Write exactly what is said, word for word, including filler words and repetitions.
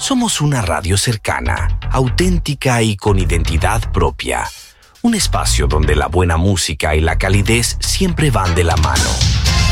Somos una radio cercana, auténtica y con identidad propia. Un espacio donde la buena música y la calidez siempre van de la mano.